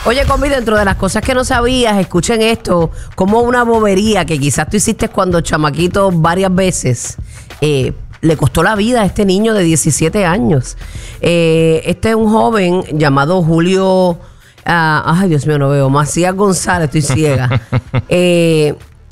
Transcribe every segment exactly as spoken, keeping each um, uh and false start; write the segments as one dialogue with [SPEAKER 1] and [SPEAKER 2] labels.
[SPEAKER 1] Oye, Combi, dentro de las cosas que no sabías, escuchen esto, como una bobería que quizás tú hiciste cuando chamaquito varias veces, eh, le costó la vida a este niño de diecisiete años. Eh, este es un joven llamado Julio, uh, ay Dios mío, no veo, Macías González, estoy ciega, eh,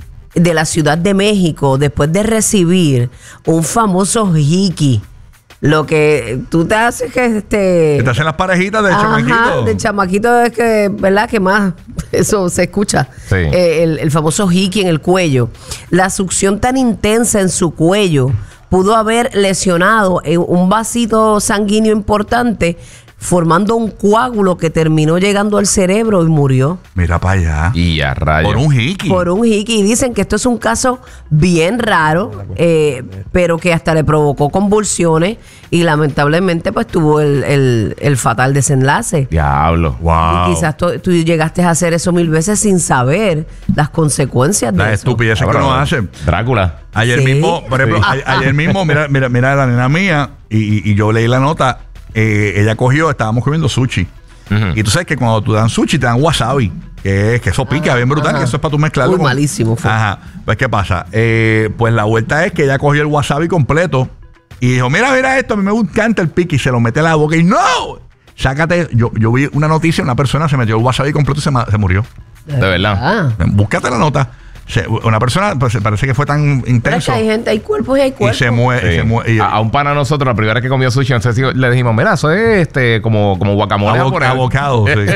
[SPEAKER 1] de la Ciudad de México, después de recibir un famoso hiki. Lo que tú te haces que este...
[SPEAKER 2] Que te hacen las parejitas de
[SPEAKER 1] ajá,
[SPEAKER 2] chamaquito.
[SPEAKER 1] de chamaquito es que, ¿verdad? Que más eso se escucha.
[SPEAKER 3] Sí.
[SPEAKER 1] Eh, el, el famoso hiki en el cuello. La succión tan intensa en su cuello pudo haber lesionado un vasito sanguíneo importante, formando un coágulo que terminó llegando al cerebro y murió.
[SPEAKER 2] Mira para allá.
[SPEAKER 3] Y a rayos.
[SPEAKER 2] Por un hiki.
[SPEAKER 1] Por un hiki. Y dicen que esto es un caso bien raro, eh, pero que hasta le provocó convulsiones y lamentablemente pues tuvo el, el, el fatal desenlace.
[SPEAKER 3] Diablo.
[SPEAKER 2] Wow.
[SPEAKER 1] Y quizás tú, tú llegaste a hacer eso mil veces sin saber las consecuencias de
[SPEAKER 2] Las
[SPEAKER 1] eso.
[SPEAKER 2] estupideces que
[SPEAKER 3] Cabrón.
[SPEAKER 2] uno hace.
[SPEAKER 3] Drácula.
[SPEAKER 2] Ayer
[SPEAKER 1] Sí.
[SPEAKER 2] mismo, por ejemplo,
[SPEAKER 1] Sí.
[SPEAKER 2] a- ayer mismo, mira, mira, mira la nena mía, y, y- y yo leí la nota, eh, ella cogió, estábamos comiendo sushi.
[SPEAKER 3] Ujú.
[SPEAKER 2] Y tú sabes que cuando tú dan sushi te dan wasabi, que, es, que eso pica, bien brutal,
[SPEAKER 1] ajá.
[SPEAKER 2] que eso es para tú mezclarlo.
[SPEAKER 1] Uy,
[SPEAKER 2] con-
[SPEAKER 1] malísimo fue.
[SPEAKER 2] Ajá. Pues, ¿qué pasa? Eh, pues la vuelta es que ella cogió el wasabi completo y dijo, mira, mira esto, a mí me encanta el pique, y se lo mete a la boca y ¡no! Sácate. Yo, yo vi una noticia, una persona se metió el wasabi completo y se, ma- se murió.
[SPEAKER 3] De verdad.
[SPEAKER 1] Ah.
[SPEAKER 2] Búscate la nota. Se- una persona, pues parece que fue tan
[SPEAKER 1] Pero es
[SPEAKER 2] intenso.
[SPEAKER 1] que hay gente, hay cuerpos y hay
[SPEAKER 2] Y
[SPEAKER 1] cuerpos.
[SPEAKER 2] se muere.
[SPEAKER 3] Sí.
[SPEAKER 2] Se muere y-
[SPEAKER 3] a, a un pana de nosotros, la primera vez que comió sushi, no sé si le dijimos, mira, eso es este, como, como guacamole
[SPEAKER 2] abo-
[SPEAKER 3] japonés.
[SPEAKER 2] abocado. Sí.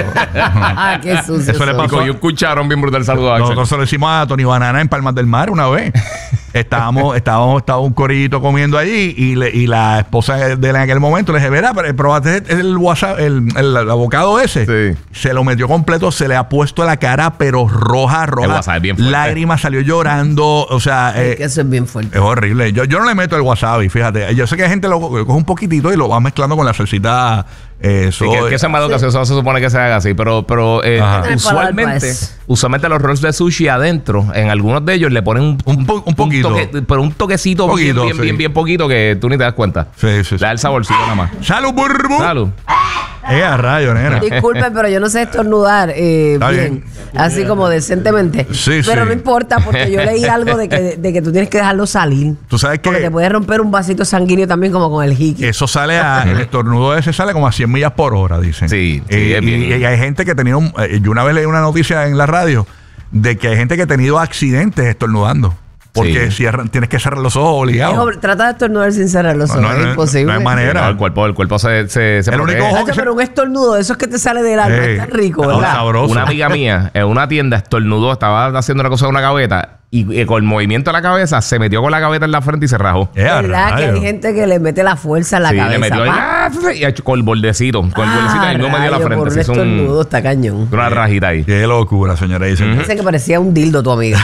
[SPEAKER 1] Ah, qué sucio.
[SPEAKER 2] Eso le
[SPEAKER 3] Y
[SPEAKER 2] pasó.
[SPEAKER 3] cogió un cucharón bien brutal. Saludos a Axel.
[SPEAKER 2] Nosotros se lo hicimos a Tony Banana en Palmas del Mar una vez. estábamos, estábamos, estaba un corillito comiendo allí y, le- y la esposa de él en aquel momento le dije, verá, pero probaste el WhatsApp, el, el, el abocado ese.
[SPEAKER 3] Sí.
[SPEAKER 2] Se lo metió completo, se le ha puesto la cara, pero roja, roja.
[SPEAKER 3] El wasabi es bien fuerte.
[SPEAKER 2] Lágrimas, salió llorando. O sea,
[SPEAKER 1] Es
[SPEAKER 2] eh,
[SPEAKER 1] que eso es bien fuerte.
[SPEAKER 2] es horrible. Yo, yo no le meto el wasabi, fíjate. Yo sé que hay gente lo coge un poquitito y lo va mezclando con la salsita. Eh,
[SPEAKER 3] Sí,
[SPEAKER 2] soy-
[SPEAKER 3] que, que esa mala ocasión no se supone que se haga así, pero, pero eh,
[SPEAKER 2] Ajá.
[SPEAKER 1] Tener paladar para
[SPEAKER 3] usualmente,
[SPEAKER 1] eso.
[SPEAKER 3] usualmente los rolls de sushi adentro, en algunos de ellos le ponen un,
[SPEAKER 2] Un po- un poquito.
[SPEAKER 3] toque- pero un toquecito
[SPEAKER 2] Poquito,
[SPEAKER 3] bien, bien,
[SPEAKER 2] sí.
[SPEAKER 3] bien, bien poquito que tú ni te das cuenta.
[SPEAKER 2] Sí, sí, sí.
[SPEAKER 3] Le da el saborcito nada más.
[SPEAKER 2] ¡Salud, burbu!
[SPEAKER 3] Salud.
[SPEAKER 2] Eh, a rayo, nena.
[SPEAKER 1] Disculpe, pero yo no sé estornudar eh,
[SPEAKER 2] Está
[SPEAKER 1] bien,
[SPEAKER 2] bien.
[SPEAKER 1] así como decentemente.
[SPEAKER 2] Sí,
[SPEAKER 1] pero
[SPEAKER 2] sí.
[SPEAKER 1] no importa, porque yo leí algo de que, de que tú tienes que dejarlo salir.
[SPEAKER 2] Tú sabes
[SPEAKER 1] Porque te
[SPEAKER 2] que
[SPEAKER 1] puede romper un vasito sanguíneo también, como con el hiki.
[SPEAKER 2] eso sale a, el estornudo ese sale como a cien millas por hora, dicen.
[SPEAKER 3] Sí, sí,
[SPEAKER 2] Eh,
[SPEAKER 3] es
[SPEAKER 2] y,
[SPEAKER 3] bien.
[SPEAKER 2] y hay gente que ha tenido, un- eh, yo una vez leí una noticia en la radio de que hay gente que ha tenido accidentes estornudando. Porque
[SPEAKER 3] Sí.
[SPEAKER 2] cierran- tienes que cerrar los ojos
[SPEAKER 1] Es
[SPEAKER 2] obligado.
[SPEAKER 1] ob- Trata de estornudar sin cerrar los
[SPEAKER 2] No,
[SPEAKER 1] ojos,
[SPEAKER 2] no,
[SPEAKER 1] es
[SPEAKER 2] no,
[SPEAKER 1] imposible.
[SPEAKER 2] no hay manera.
[SPEAKER 3] No, el cuerpo, el cuerpo se, se, se
[SPEAKER 2] El único
[SPEAKER 3] protege.
[SPEAKER 2] ojo-
[SPEAKER 1] Nacho, pero un estornudo, eso es que te sale del alma,
[SPEAKER 2] Ey,
[SPEAKER 1] está rico,
[SPEAKER 2] no,
[SPEAKER 1] ¿verdad?
[SPEAKER 2] sabroso.
[SPEAKER 3] Una amiga mía en una tienda estornudó, estaba haciendo una cosa en una gaveta y, eh, con el movimiento de la cabeza se metió con la gaveta en la frente y se rajó.
[SPEAKER 2] Eh, a
[SPEAKER 1] ¿Verdad? Que hay
[SPEAKER 2] rayo.
[SPEAKER 1] gente que le mete la fuerza en la
[SPEAKER 3] Sí,
[SPEAKER 1] cabeza.
[SPEAKER 3] le metió ahí,
[SPEAKER 1] pa.
[SPEAKER 3] ah, y ha hecho con el bordecito, con el bordecito
[SPEAKER 1] Ah,
[SPEAKER 3] y no me dio la
[SPEAKER 1] rayo,
[SPEAKER 3] frente.
[SPEAKER 1] por
[SPEAKER 3] Se
[SPEAKER 1] un
[SPEAKER 3] hizo un-
[SPEAKER 1] estornudo está cañón.
[SPEAKER 3] una rajita ahí.
[SPEAKER 2] Qué locura, señora. Dicen.
[SPEAKER 1] Dice que parecía un dildo tu amiga.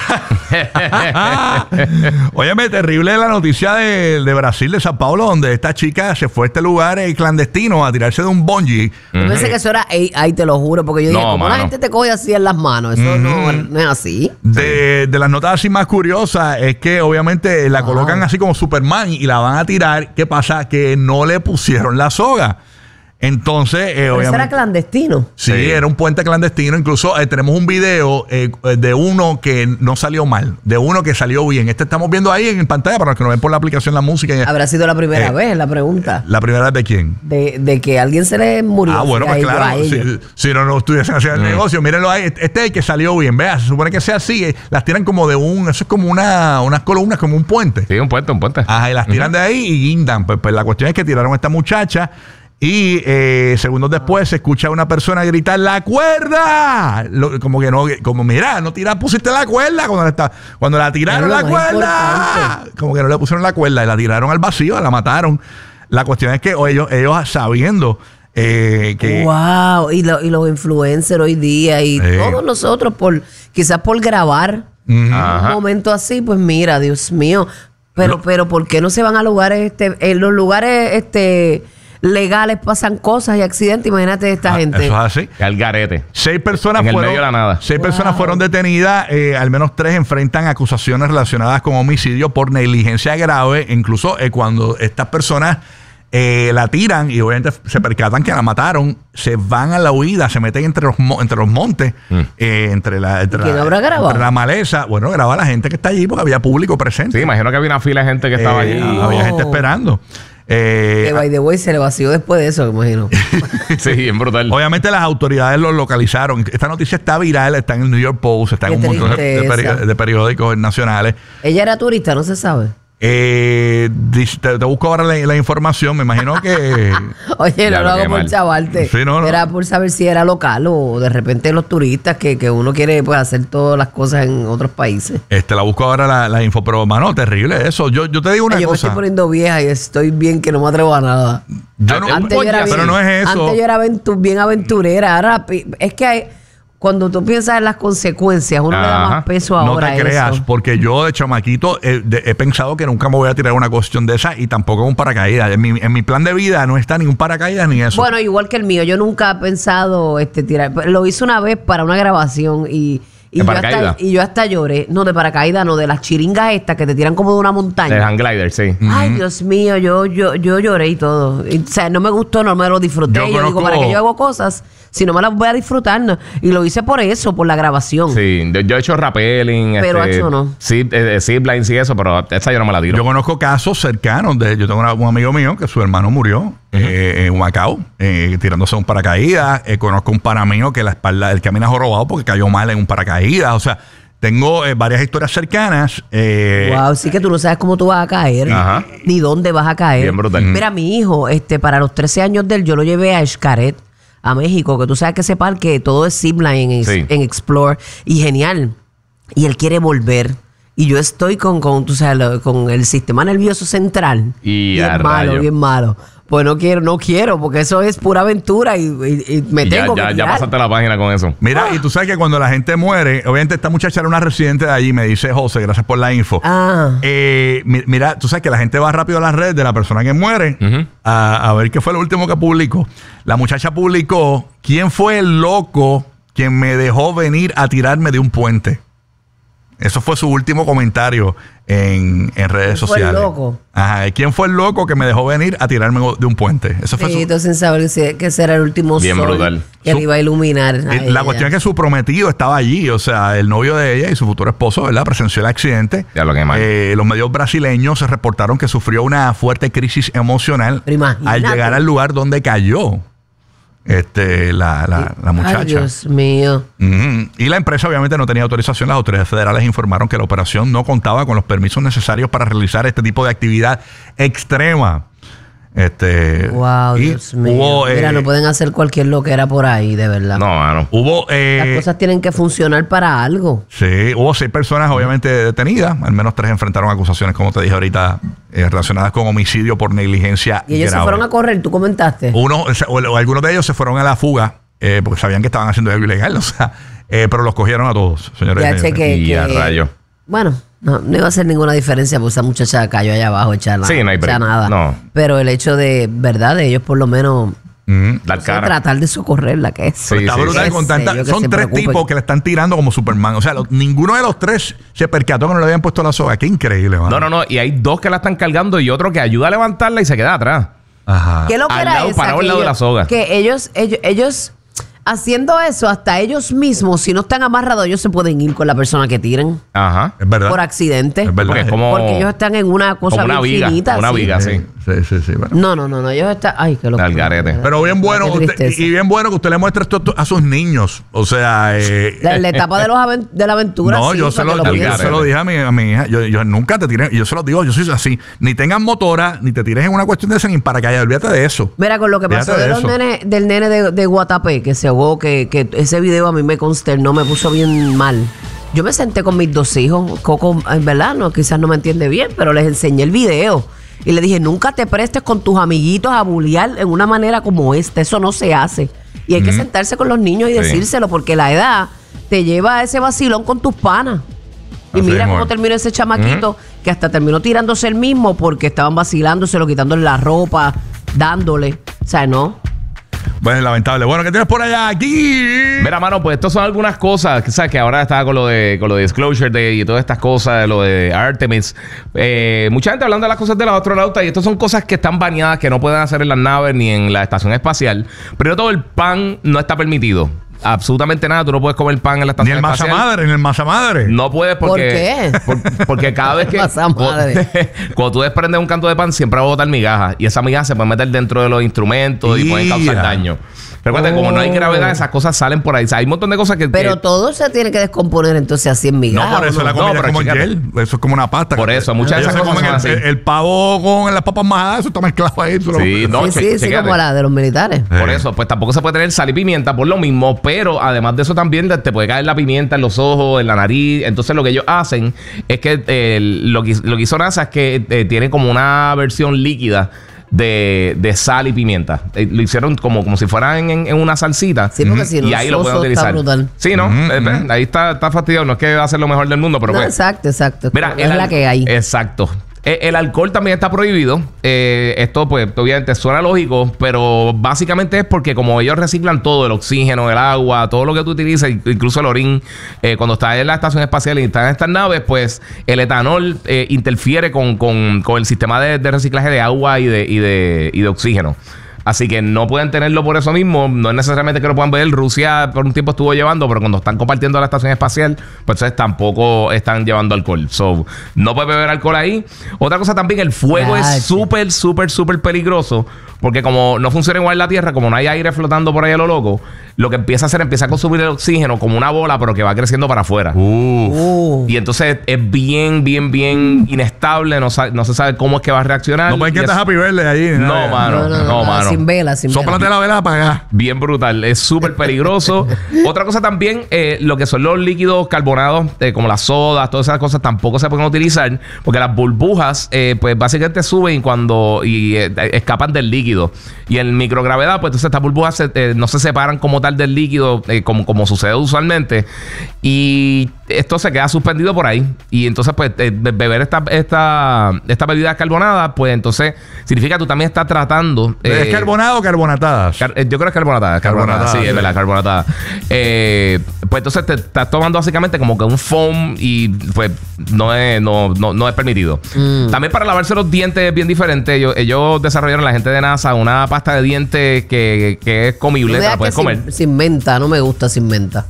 [SPEAKER 2] Óyeme, terrible la noticia de, de Brasil, de Sao Paulo, donde esta chica se fue a este lugar eh, clandestino a tirarse de un bungee.
[SPEAKER 1] Yo pensé que eso era, ey, ay, te lo juro, porque yo dije,
[SPEAKER 3] No,
[SPEAKER 1] ¿cómo la
[SPEAKER 3] mano.
[SPEAKER 1] gente te coge así en las manos? Eso no, no es así.
[SPEAKER 2] De, de las notas así más curiosas es que obviamente la
[SPEAKER 1] Wow.
[SPEAKER 2] colocan así como Superman y la van a tirar. ¿Qué pasa? Que no le pusieron la soga. Entonces, eh,
[SPEAKER 1] Pero eso era
[SPEAKER 2] obviamente...
[SPEAKER 1] clandestino.
[SPEAKER 2] Sí,
[SPEAKER 3] Sí.
[SPEAKER 2] era un puente clandestino. Incluso eh, tenemos un video eh, de uno que no salió mal, de uno que salió bien. Este estamos viendo ahí en pantalla para los que nos ven por la aplicación La Música.
[SPEAKER 1] Habrá sido la primera
[SPEAKER 2] Eh,
[SPEAKER 1] vez, la pregunta.
[SPEAKER 2] La primera vez de quién.
[SPEAKER 1] De, de que alguien se le murió.
[SPEAKER 2] Ah, bueno,
[SPEAKER 1] a
[SPEAKER 2] pues
[SPEAKER 1] ellos, a
[SPEAKER 2] claro.
[SPEAKER 1] ellos.
[SPEAKER 2] Si, si no, no estuviesen haciendo el negocio, mírenlo ahí. Este es el que salió bien. Vea, se supone que sea así. eh, Las tiran como de un. Eso es como una, unas columnas, como un puente.
[SPEAKER 3] Sí, un puente, un puente.
[SPEAKER 2] Ajá, y las tiran de ahí y guindan. Pues, pues la cuestión es que tiraron a esta muchacha. Y eh, segundos después se escucha a una persona gritar ¡la cuerda! Lo- como que no, como mira, no tira, pusiste la cuerda cuando la, está, cuando la tiraron
[SPEAKER 1] Es
[SPEAKER 2] la
[SPEAKER 1] lo más
[SPEAKER 2] cuerda.
[SPEAKER 1] importante.
[SPEAKER 2] Como que no le pusieron la cuerda y la tiraron al vacío, la mataron. La cuestión es que o ellos, ellos sabiendo eh, que
[SPEAKER 1] Wow, y, lo- y los influencers hoy día y
[SPEAKER 2] Sí.
[SPEAKER 1] todos nosotros, por quizás por grabar
[SPEAKER 2] Ujú.
[SPEAKER 1] un
[SPEAKER 3] Ajá.
[SPEAKER 1] momento así, pues mira, Dios mío. Pero,
[SPEAKER 2] No.
[SPEAKER 1] pero ¿por qué no se van a lugares, este, en los lugares este legales pasan cosas y accidentes? Imagínate esta
[SPEAKER 2] Ah,
[SPEAKER 1] gente.
[SPEAKER 2] eso es así.
[SPEAKER 3] Al garete.
[SPEAKER 2] Seis personas
[SPEAKER 3] En el
[SPEAKER 2] fueron,
[SPEAKER 3] medio de la nada.
[SPEAKER 2] Seis
[SPEAKER 1] Wow.
[SPEAKER 2] personas fueron detenidas, eh, al menos tres enfrentan acusaciones relacionadas con homicidio por negligencia grave, incluso eh, cuando estas personas Eh, la tiran y obviamente se percatan que la mataron, se van a la huida, se meten entre los, mo- entre los montes, mm. eh, entre, la, entre,
[SPEAKER 1] ¿Quién
[SPEAKER 2] la,
[SPEAKER 1] habrá grabado?
[SPEAKER 2] entre la maleza. Bueno, graba la gente que está allí porque había público presente.
[SPEAKER 3] Sí, imagino que había una fila de gente que estaba
[SPEAKER 2] Eh,
[SPEAKER 3] allí.
[SPEAKER 2] Había gente esperando. Eh,
[SPEAKER 1] Que by the way se le vació después de eso, me imagino.
[SPEAKER 3] Sí, bien brutal.
[SPEAKER 2] Obviamente las autoridades lo localizaron. Esta noticia está viral, está en el New York Post, está en
[SPEAKER 1] Qué
[SPEAKER 2] un montón de, de
[SPEAKER 1] tristeza.
[SPEAKER 2] peri- de periódicos nacionales.
[SPEAKER 1] Ella era turista, no se sabe.
[SPEAKER 2] Eh, dis- te, te busco ahora la, la información, me imagino que...
[SPEAKER 1] Oye,
[SPEAKER 3] Ya
[SPEAKER 1] no
[SPEAKER 3] lo
[SPEAKER 1] lo hago
[SPEAKER 3] que
[SPEAKER 1] por
[SPEAKER 3] mal.
[SPEAKER 1] chavarte.
[SPEAKER 2] Sí, no, no.
[SPEAKER 1] Era por saber si era local o de repente los turistas que, que uno quiere pues hacer todas las cosas en otros países.
[SPEAKER 2] Este, la busco ahora la, la info, pero mano, terrible eso. Yo, yo te digo una
[SPEAKER 1] Ay, yo me
[SPEAKER 2] cosa.
[SPEAKER 1] estoy poniendo vieja y estoy bien que no me atrevo a nada.
[SPEAKER 2] Yo no-
[SPEAKER 1] Antes yo era
[SPEAKER 2] pero
[SPEAKER 1] bien-
[SPEAKER 2] no es eso.
[SPEAKER 1] Antes yo era aventu- bien aventurera. Ahora pi- es que hay- cuando tú piensas en las consecuencias, uno le da
[SPEAKER 3] Ajá.
[SPEAKER 1] más peso
[SPEAKER 2] No
[SPEAKER 1] ahora
[SPEAKER 2] te
[SPEAKER 1] a
[SPEAKER 2] creas,
[SPEAKER 1] eso.
[SPEAKER 2] porque yo de chamaquito eh, de- he pensado que nunca me voy a tirar una cuestión de esa y tampoco un paracaídas. En mi, en mi plan de vida no está ni un paracaídas ni eso.
[SPEAKER 1] Bueno, igual que el mío, yo nunca he pensado este tirar. Lo hice una vez para una grabación y, y,
[SPEAKER 3] ¿De
[SPEAKER 1] yo, hasta,
[SPEAKER 3] paracaídas?
[SPEAKER 1] y yo hasta lloré. No, de paracaídas, no, de las chiringas estas que te tiran como de una
[SPEAKER 3] El
[SPEAKER 1] montaña.
[SPEAKER 3] hang glider, sí.
[SPEAKER 1] Ay, Dios mío, yo, yo, yo lloré y todo. Y, o sea, no me gustó, no me lo disfruté.
[SPEAKER 2] Yo
[SPEAKER 1] Yo, digo,
[SPEAKER 2] conozco-
[SPEAKER 1] ¿para qué yo hago cosas si no me las voy a disfrutar? No. Y lo hice por eso, por la grabación.
[SPEAKER 3] Sí, yo, yo he hecho rappelling.
[SPEAKER 1] Pero,
[SPEAKER 3] este,
[SPEAKER 1] hacho, no.
[SPEAKER 3] Sí, eh, ziplines y eso, pero esta yo no me la tiro.
[SPEAKER 2] Yo conozco casos cercanos de. Yo tengo una- un amigo mío que su hermano murió eh, en Macao, eh, tirándose un paracaídas. Eh, conozco un pana mío que la espalda, el camino jorobado porque cayó mal en un paracaídas. O sea, tengo eh, varias historias cercanas. Eh,
[SPEAKER 1] Wow, sí que tú no sabes cómo tú vas a caer,
[SPEAKER 3] Ajá.
[SPEAKER 1] ni dónde vas a caer.
[SPEAKER 3] Bien brutal.
[SPEAKER 1] Mira, mi hijo, este, para los trece años de él, yo lo llevé a Xcaret, a México, que tú sabes que ese parque todo es zipline en,
[SPEAKER 3] Sí.
[SPEAKER 1] en Explore, y genial. Y él quiere volver. Y yo estoy con, con, tú sabes, lo- con el sistema nervioso central.
[SPEAKER 3] Y
[SPEAKER 1] bien
[SPEAKER 3] a
[SPEAKER 1] malo,
[SPEAKER 3] rayo.
[SPEAKER 1] bien malo. Pues no quiero, no quiero, porque eso es pura aventura y, y- y me
[SPEAKER 3] Y ya,
[SPEAKER 1] tengo
[SPEAKER 3] ya,
[SPEAKER 1] que
[SPEAKER 3] ya
[SPEAKER 1] tirar.
[SPEAKER 3] pasaste la página con eso.
[SPEAKER 2] Mira, y tú sabes que cuando la gente muere, obviamente esta muchacha era una residente de allí, me dice José, gracias por la info.
[SPEAKER 1] Ah.
[SPEAKER 2] Eh, mi- mira, tú sabes que la gente va rápido a las redes de la persona que muere
[SPEAKER 3] Ujú.
[SPEAKER 2] a, a ver qué fue lo último que publicó. La muchacha publicó, ¿quién fue el loco quien me dejó venir a tirarme de un puente? Eso fue su último comentario en, en redes
[SPEAKER 1] ¿Quién fue el
[SPEAKER 2] sociales.
[SPEAKER 1] loco?
[SPEAKER 2] Ajá, ¿quién fue el loco que me dejó venir a tirarme de un puente? Eso fue su-
[SPEAKER 1] Sí, sin saber si- que ese era el último
[SPEAKER 3] Bien
[SPEAKER 1] sol
[SPEAKER 3] brutal.
[SPEAKER 1] que
[SPEAKER 2] Su-
[SPEAKER 1] le iba a iluminar. a
[SPEAKER 2] Eh, La
[SPEAKER 1] ella.
[SPEAKER 2] cuestión es que su prometido estaba allí, o sea, el novio de ella y su futuro esposo, ¿verdad? Presenció el accidente.
[SPEAKER 3] Ya lo que mal.
[SPEAKER 2] Eh, los medios brasileños se reportaron que sufrió una fuerte crisis emocional
[SPEAKER 1] Pero imagínate.
[SPEAKER 2] al llegar al lugar donde cayó este, la, la, la muchacha.
[SPEAKER 1] Ay, Dios mío.
[SPEAKER 2] Ujú. Y la empresa obviamente no tenía autorización. Las autoridades federales informaron que la operación no contaba con los permisos necesarios para realizar este tipo de actividad extrema. Este,
[SPEAKER 1] Wow,
[SPEAKER 2] y
[SPEAKER 1] Dios mío.
[SPEAKER 2] Hubo,
[SPEAKER 1] Mira,
[SPEAKER 2] eh,
[SPEAKER 1] no pueden hacer cualquier loquera por ahí, de verdad.
[SPEAKER 3] No, mano.
[SPEAKER 2] hubo eh,
[SPEAKER 1] Las cosas tienen que funcionar para algo.
[SPEAKER 2] Sí, hubo seis personas obviamente detenidas, al menos tres enfrentaron acusaciones, como te dije ahorita, eh, relacionadas con homicidio por negligencia
[SPEAKER 1] Y ellos
[SPEAKER 2] grave.
[SPEAKER 1] se fueron a correr, tú comentaste.
[SPEAKER 2] Uno, o, sea, o- o algunos de ellos se fueron a la fuga eh, porque sabían que estaban haciendo algo ilegal, o sea, eh, pero los cogieron a todos, señores. y
[SPEAKER 1] Ya
[SPEAKER 2] señores.
[SPEAKER 1] chequé
[SPEAKER 3] Y
[SPEAKER 1] que...
[SPEAKER 3] a rayo.
[SPEAKER 1] Bueno, no, no iba a hacer ninguna diferencia porque esa muchacha cayó allá abajo hecha nada.
[SPEAKER 3] Sí, no hay
[SPEAKER 1] hecha
[SPEAKER 3] break.
[SPEAKER 1] nada.
[SPEAKER 3] No.
[SPEAKER 1] Pero el hecho de, ¿verdad? De ellos por lo menos
[SPEAKER 2] Ujú.
[SPEAKER 3] Dar
[SPEAKER 1] o sea,
[SPEAKER 3] cara.
[SPEAKER 1] tratar de socorrerla, que es.
[SPEAKER 3] Sí,
[SPEAKER 2] Está
[SPEAKER 3] sí,
[SPEAKER 2] brutal
[SPEAKER 3] sí.
[SPEAKER 2] con
[SPEAKER 1] Qué
[SPEAKER 2] tanta-
[SPEAKER 1] sé yo, que
[SPEAKER 2] son
[SPEAKER 1] se
[SPEAKER 2] tres
[SPEAKER 1] preocupen.
[SPEAKER 2] tipos que le están tirando como Superman. O sea, lo- ninguno de los tres se percató que no le habían puesto la soga. Qué increíble, mano.
[SPEAKER 3] No, no, no. Y hay dos que la están cargando y otro que ayuda a levantarla y se queda atrás.
[SPEAKER 2] Ajá.
[SPEAKER 1] ¿Qué lo que
[SPEAKER 3] Al
[SPEAKER 1] era
[SPEAKER 3] lado,
[SPEAKER 1] esa?
[SPEAKER 3] parado al
[SPEAKER 1] Que
[SPEAKER 3] lado de
[SPEAKER 1] ellos-
[SPEAKER 3] la soga.
[SPEAKER 1] Que ellos, ellos, ellos haciendo eso, hasta ellos mismos, si no están amarrados, ellos se pueden ir con la persona que tiren
[SPEAKER 3] Ajá.
[SPEAKER 2] Es verdad.
[SPEAKER 1] por accidente.
[SPEAKER 2] Es verdad.
[SPEAKER 3] Porque es como,
[SPEAKER 1] Porque ellos están en una cosa
[SPEAKER 3] como una
[SPEAKER 1] bien
[SPEAKER 3] viga.
[SPEAKER 1] finita,
[SPEAKER 3] Una
[SPEAKER 1] sí.
[SPEAKER 3] viga, sí.
[SPEAKER 2] Sí, sí, sí. bueno.
[SPEAKER 1] No, no, no, no, ellos están. Ay, qué locura.
[SPEAKER 3] Al garete.
[SPEAKER 2] Pero bien bueno,
[SPEAKER 1] Qué
[SPEAKER 2] usted-
[SPEAKER 1] tristeza.
[SPEAKER 2] y bien bueno que usted le muestre esto a sus niños. O sea, eh,
[SPEAKER 1] La, la etapa de, los aven- de la aventura.
[SPEAKER 2] no,
[SPEAKER 1] sí,
[SPEAKER 2] yo, se
[SPEAKER 1] para
[SPEAKER 2] lo,
[SPEAKER 1] que
[SPEAKER 2] yo,
[SPEAKER 1] piensen.
[SPEAKER 2] se lo dije a mi, a mi hija. Yo, yo nunca te tiré, y yo se lo digo, yo soy así. Ni tengas motora, ni te tires en una cuestión de esa, ni para que olvídate de eso.
[SPEAKER 1] Mira, con lo que
[SPEAKER 2] Fíjate
[SPEAKER 1] pasó de
[SPEAKER 2] de
[SPEAKER 1] los
[SPEAKER 2] eso.
[SPEAKER 1] nenes, del nene de, de Guatapé, que se ahogó, que, que ese video a mí me consternó, me puso bien mal. Yo me senté con mis dos hijos, Coco, en verdad, no, quizás no me entiende bien, pero les enseñé el video. Y le dije, nunca te prestes con tus amiguitos a bullear en una manera como esta. Eso no se hace. Y hay que sentarse con los niños y
[SPEAKER 3] Sí.
[SPEAKER 1] decírselo, porque la edad te lleva a ese vacilón con tus panas. Y
[SPEAKER 2] Así
[SPEAKER 1] mira
[SPEAKER 2] mismo
[SPEAKER 1] cómo
[SPEAKER 2] es.
[SPEAKER 1] terminó ese chamaquito, que hasta terminó tirándose el mismo porque estaban vacilándoselo, quitándole la ropa, dándole. O sea, no.
[SPEAKER 2] Bueno, lamentable. Bueno, ¿qué tienes por allá aquí?
[SPEAKER 3] Mira, mano, pues estas son algunas cosas, que sabes que ahora estaba con lo de con lo de Disclosure Day y todas estas cosas, lo de Artemis. Eh, mucha gente hablando de las cosas de los astronautas y estas son cosas que están baneadas, que no pueden hacer en las naves ni en la estación espacial. Pero todo el pan no está permitido. Absolutamente nada, tú no puedes comer pan en la
[SPEAKER 2] Ni
[SPEAKER 3] estación
[SPEAKER 2] el masa
[SPEAKER 3] espacial.
[SPEAKER 2] madre, ni el masa madre.
[SPEAKER 3] No puedes porque...
[SPEAKER 1] ¿Por qué?
[SPEAKER 3] por- porque cada vez que...
[SPEAKER 1] Masa madre.
[SPEAKER 3] Cuando tú desprendes un canto de pan, siempre va a botar migajas. Y esa migaja se puede meter dentro de los instrumentos y pueden causar
[SPEAKER 2] Ya.
[SPEAKER 3] daño. Recuerda,
[SPEAKER 1] Oh.
[SPEAKER 3] como no hay gravedad, esas cosas salen por ahí. O sea, hay un montón de cosas que...
[SPEAKER 1] Pero
[SPEAKER 3] que-
[SPEAKER 1] todo se tiene que descomponer entonces así en migajas.
[SPEAKER 2] No, por eso
[SPEAKER 1] ¿o
[SPEAKER 2] la
[SPEAKER 3] No,
[SPEAKER 2] comida
[SPEAKER 3] pero
[SPEAKER 2] es como en
[SPEAKER 3] chécate.
[SPEAKER 2] gel. Eso es como una pasta.
[SPEAKER 3] Por eso, muchas de
[SPEAKER 2] Ellos
[SPEAKER 3] esas
[SPEAKER 2] se
[SPEAKER 3] cosas
[SPEAKER 2] comen
[SPEAKER 3] son
[SPEAKER 2] el,
[SPEAKER 3] así.
[SPEAKER 2] el pavo con las papas majadas, eso está mezclado ahí. eso
[SPEAKER 3] Sí,
[SPEAKER 2] lo-
[SPEAKER 3] no,
[SPEAKER 1] Sí,
[SPEAKER 3] che-
[SPEAKER 1] sí, sí,
[SPEAKER 3] chequéate.
[SPEAKER 1] como la de los militares.
[SPEAKER 3] Por
[SPEAKER 2] Eh.
[SPEAKER 3] eso, pues tampoco se puede tener sal y pimienta por lo mismo, pero además de eso también te puede caer la pimienta en los ojos, en la nariz. Entonces lo que ellos hacen es que eh, lo, que lo que hizo NASA es que eh, tiene como una versión líquida de, de sal y pimienta. Eh, lo hicieron como, como si fueran en, en una salsita.
[SPEAKER 1] Sí, porque si no,
[SPEAKER 3] y ahí lo pueden
[SPEAKER 1] soso está
[SPEAKER 3] utilizar.
[SPEAKER 1] brutal.
[SPEAKER 3] Sí, ¿no?
[SPEAKER 2] Ujú,
[SPEAKER 3] Eh,
[SPEAKER 2] ujú.
[SPEAKER 3] eh, ahí está, está fastidiado. No es que va a ser lo mejor del mundo, pero
[SPEAKER 1] No,
[SPEAKER 3] pues...
[SPEAKER 1] exacto, exacto.
[SPEAKER 3] Mira,
[SPEAKER 1] es
[SPEAKER 3] el
[SPEAKER 1] la
[SPEAKER 3] al-
[SPEAKER 1] que hay.
[SPEAKER 3] Exacto. Eh, El alcohol también está prohibido. Eh, esto, pues, obviamente suena lógico, pero básicamente es porque como ellos reciclan todo, el oxígeno, el agua, todo lo que tú utilizas, incluso el orín, eh, cuando estás en la estación espacial y estás en estas naves, pues el etanol eh, interfiere con, con- con el sistema de, de reciclaje de agua y de, y de, y de oxígeno. Así que no pueden tenerlo por eso mismo. No es necesariamente que lo puedan ver. Rusia por un tiempo estuvo llevando, pero cuando están compartiendo la estación espacial, pues entonces tampoco están llevando alcohol. So, no puede beber alcohol ahí. Otra cosa también, el fuego
[SPEAKER 1] Yache.
[SPEAKER 3] es súper, súper, súper peligroso. Porque como no funciona igual la Tierra, como no hay aire flotando por ahí a lo loco, lo que empieza a hacer, empieza a consumir el oxígeno como una bola, pero que va creciendo para afuera.
[SPEAKER 2] Uf.
[SPEAKER 1] Uh.
[SPEAKER 3] Y entonces es bien, bien, bien inestable. No, sa- no se sabe cómo es que va a reaccionar.
[SPEAKER 2] No pueden
[SPEAKER 3] Y
[SPEAKER 2] que
[SPEAKER 3] es-
[SPEAKER 2] estás Happy Birthday allí. ni
[SPEAKER 3] No,
[SPEAKER 2] nada.
[SPEAKER 3] mano. no, mano.
[SPEAKER 1] Sin vela, sin vela.
[SPEAKER 2] Sóplate la vela para acá.
[SPEAKER 3] Bien brutal, es súper peligroso. Otra cosa también, eh, lo que son los líquidos carbonados, eh, como las sodas, todas esas cosas tampoco se pueden utilizar porque las burbujas, eh, pues básicamente suben cuando y eh, escapan del líquido. Y en microgravedad, pues entonces estas burbujas se- eh, no se separan como tal del líquido, eh, como, como sucede usualmente. Y esto se queda suspendido por ahí. Y entonces, pues, eh, be- beber esta, esta, esta bebida carbonada, pues entonces significa que tú también estás tratando.
[SPEAKER 2] ¿Es
[SPEAKER 3] eh,
[SPEAKER 2] carbonado o carbonatadas?
[SPEAKER 3] Car- eh, yo creo que es carbonatada. Carbonatada,
[SPEAKER 2] Carbonatada,
[SPEAKER 3] sí, es
[SPEAKER 2] sí.
[SPEAKER 3] verdad, carbonatada. Eh, pues entonces te estás tomando básicamente como que un foam y pues no es, no, no, no es permitido. También para lavarse los dientes es bien diferente. Ellos, ellos desarrollaron, la gente de NASA, una pasta de dientes que, que es comible, te
[SPEAKER 1] Deja
[SPEAKER 3] la puedes
[SPEAKER 1] que
[SPEAKER 3] comer.
[SPEAKER 1] sin, sin menta, no me gusta sin menta.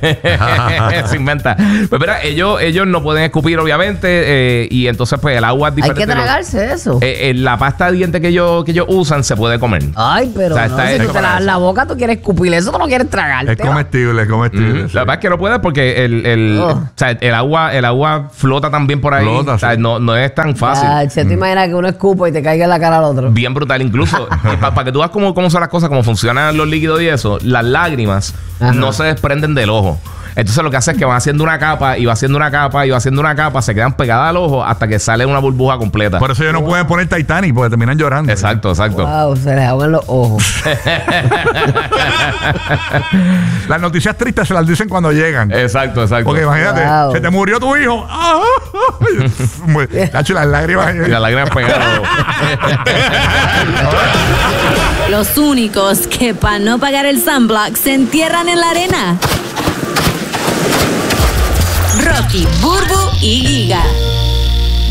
[SPEAKER 3] Se inventa. Pues mira, ellos, ellos no pueden escupir, obviamente, eh, y entonces pues el agua es
[SPEAKER 1] Hay
[SPEAKER 3] diferente.
[SPEAKER 1] que
[SPEAKER 3] de lo-
[SPEAKER 1] tragarse eso.
[SPEAKER 3] Eh, eh, la pasta de dientes que ellos, que ellos usan se puede comer.
[SPEAKER 1] Ay, pero
[SPEAKER 3] o sea,
[SPEAKER 1] no,
[SPEAKER 3] está
[SPEAKER 1] si
[SPEAKER 3] hecho
[SPEAKER 1] tú te
[SPEAKER 3] para
[SPEAKER 1] lavas
[SPEAKER 3] eso.
[SPEAKER 1] la boca, tú quieres escupir eso, tú no quieres tragarte.
[SPEAKER 2] Es comestible, es comestible.
[SPEAKER 3] Ujú.
[SPEAKER 2] sí.
[SPEAKER 3] La verdad es que no puede porque el, el,
[SPEAKER 1] Oh.
[SPEAKER 3] o sea, el agua el agua flota también por ahí.
[SPEAKER 2] Flota,
[SPEAKER 3] O sea,
[SPEAKER 2] sí.
[SPEAKER 3] no, no es tan fácil.
[SPEAKER 1] Ay, ¿se te imaginas que uno escupa y te caiga en la cara al otro?
[SPEAKER 3] Bien brutal. Incluso, para que tú veas cómo, cómo son las cosas, cómo funcionan los líquidos y eso, las lágrimas
[SPEAKER 1] Ajá.
[SPEAKER 3] no se desprenden del ojo. Entonces lo que hace es que van haciendo una capa y va haciendo una capa y va haciendo una capa, se quedan pegadas al ojo hasta que sale una burbuja completa.
[SPEAKER 2] Por eso ellos no pueden poner Titanic porque terminan llorando.
[SPEAKER 3] Exacto, exacto.
[SPEAKER 1] Wow, se les ahogan los ojos.
[SPEAKER 2] Las noticias tristes se las dicen cuando llegan.
[SPEAKER 3] Exacto, exacto.
[SPEAKER 2] Porque imagínate,
[SPEAKER 1] Wow.
[SPEAKER 2] se te murió tu hijo. Tacho, las lágrimas.
[SPEAKER 3] Y las lágrimas pegadas al ojo.
[SPEAKER 4] Los únicos que para no pagar el sunblock se entierran en la arena. Rocky, Burbu y Giga.